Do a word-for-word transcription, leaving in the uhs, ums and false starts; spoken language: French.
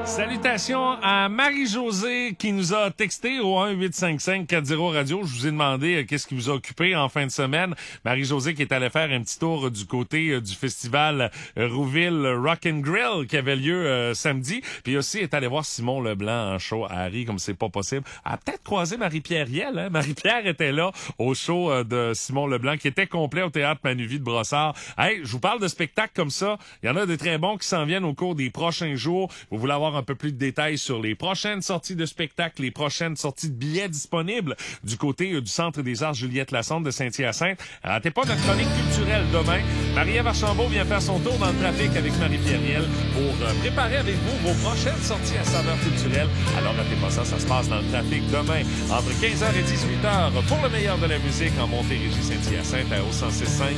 Salutations à Marie-Josée qui nous a texté au un huit cinq cinq quatre zéro radio. Je vous ai demandé euh, qu'est-ce qui vous a occupé en fin de semaine. Marie-Josée qui est allée faire un petit tour euh, du côté euh, du festival euh, Rouville Rock and Grill qui avait lieu euh, samedi. Puis aussi est allée voir Simon Leblanc en show à Harry comme c'est pas possible. Elle a peut-être croisé Marie-Pierre Riel. Hein? Marie-Pierre était là au show euh, de Simon Leblanc qui était complet au Théâtre Manuvie de Brossard. Hey, je vous parle de spectacles comme ça. Il y en a des très bons qui s'en viennent au cours des prochains jours. Vous voulez avoir un peu plus de détails sur les prochaines sorties de spectacles, les prochaines sorties de billets disponibles du côté euh, du Centre des Arts Juliette Lassonde de Saint-Hyacinthe. Ratez pas notre chronique culturelle demain. Marie-Ève Archambault vient faire son tour dans le trafic avec Marie-Pierre Riel pour euh, préparer avec vous vos prochaines sorties à saveur culturelle. Alors ratez pas ça, ça se passe dans le trafic demain entre quinze heures et dix-huit heures pour le meilleur de la musique en Montérégie Saint-Hyacinthe à au cent six cinq